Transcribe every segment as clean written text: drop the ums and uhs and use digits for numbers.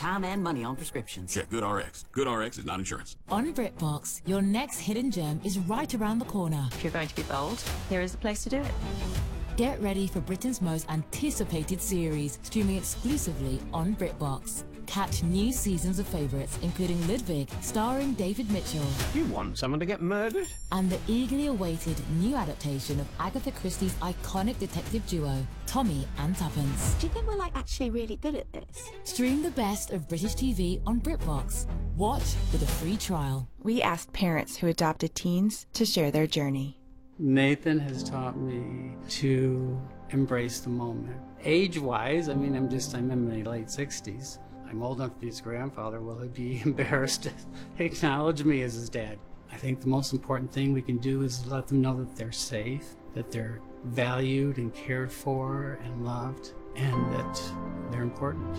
time and money on prescriptions. Check GoodRx. GoodRx is not insurance. On BritBox, your next hidden gem is right around the corner. If you're going to be bold, here is the place to do it. Get ready for Britain's most anticipated series, streaming exclusively on BritBox. Catch new seasons of favourites, including Ludwig, starring David Mitchell. You want someone to get murdered? And the eagerly awaited new adaptation of Agatha Christie's iconic detective duo, Tommy and Tuppence. Do you think we're actually really good at this? Stream the best of British TV on BritBox. Watch with a free trial. We asked parents who adopted teens to share their journey. Nathan has taught me to embrace the moment. Age-wise, I'm in my late 60s. I'm old enough to be his grandfather. Will he be embarrassed to acknowledge me as his dad? I think the most important thing we can do is let them know that they're safe, that they're valued and cared for and loved, and that they're important.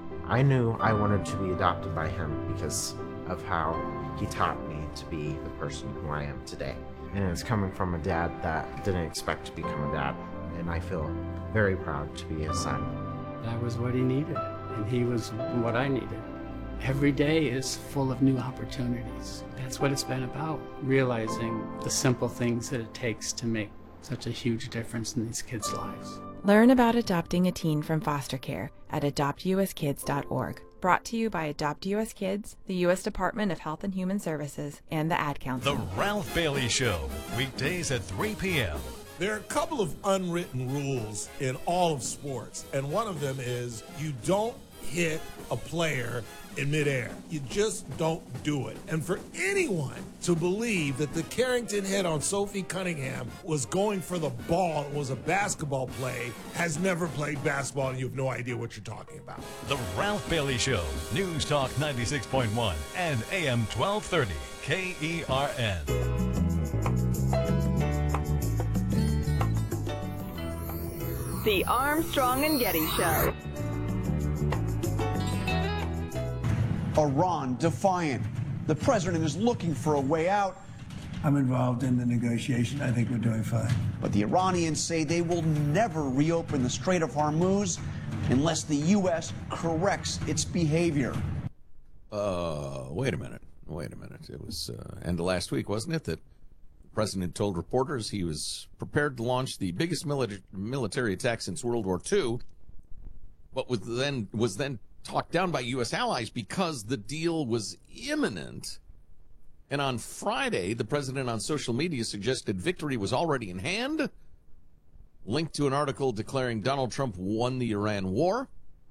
I knew I wanted to be adopted by him because of how he taught me to be the person who I am today. And it's coming from a dad that didn't expect to become a dad, and I feel very proud to be his son. I was what he needed, and he was what I needed. Every day is full of new opportunities. That's what it's been about, realizing the simple things that it takes to make such a huge difference in these kids' lives. Learn about adopting a teen from foster care at adoptuskids.org. Brought to you by Adopt US Kids, the U.S. Department of Health and Human Services, and the Ad Council. The Ralph Bailey Show, weekdays at 3 p.m. There are a couple of unwritten rules in all of sports, and one of them is you don't hit a player in midair. You just don't do it. And for anyone to believe that the Carrington hit on Sophie Cunningham was going for the ball and was a basketball play has never played basketball, and you have no idea what you're talking about. The Ralph Bailey Show, News Talk 96.1 and AM 1230, KERN. The Armstrong and Getty Show. Iran defiant. The president is looking for a way out. I'm involved in the negotiation. I think we're doing fine. But the Iranians say they will never reopen the Strait of Hormuz unless the U.S. corrects its behavior. Wait a minute. It was end of last week, wasn't it, that the president told reporters he was prepared to launch the biggest military attack since World War II, but was then talked down by U.S. allies because the deal was imminent. And on Friday, the president on social media suggested victory was already in hand, linked to an article declaring Donald Trump won the Iran war.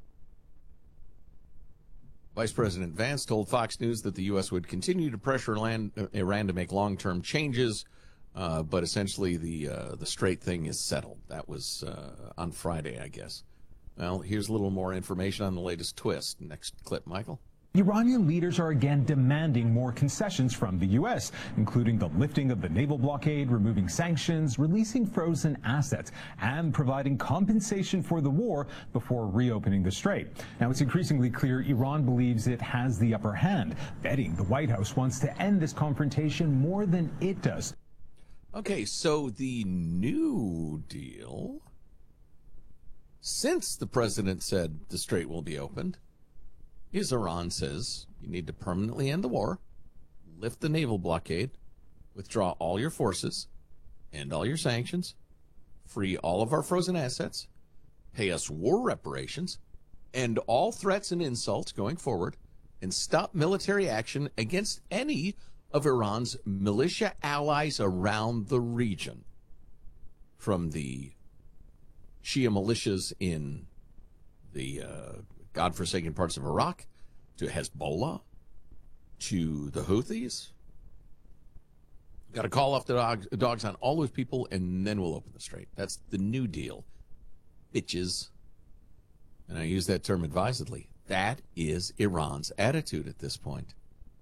Vice President Vance told Fox News that the U.S. would continue to pressure Iran to make long-term changes, but essentially the Strait thing is settled. That was on Friday, I guess. Well, here's a little more information on the latest twist. Next clip, Michael. Iranian leaders are again demanding more concessions from the U.S., including the lifting of the naval blockade, removing sanctions, releasing frozen assets, and providing compensation for the war before reopening the strait. Now, it's increasingly clear Iran believes it has the upper hand, betting the White House wants to end this confrontation more than it does. Okay, so the new deal, since the president said the strait will be opened, is Iran says you need to permanently end the war, lift the naval blockade, withdraw all your forces, end all your sanctions, free all of our frozen assets, pay us war reparations, end all threats and insults going forward, and stop military action against any of Iran's militia allies around the region, from the Shia militias in the godforsaken parts of Iraq, to Hezbollah, to the Houthis. Got to call off the dogs on all those people, and then we'll open the strait. That's the new deal, bitches. And I use that term advisedly. That is Iran's attitude at this point.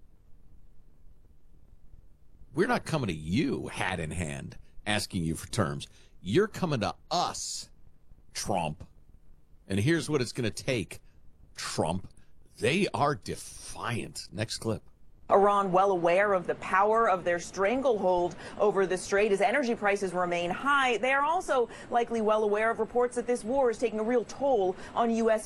We're not coming to you, hat in hand, asking you for terms. You're coming to us, Trump. And here's what it's going to take, Trump. They are defiant. Next clip. Iran well aware of the power of their stranglehold over the strait as energy prices remain high. They are also likely well aware of reports that this war is taking a real toll on U.S.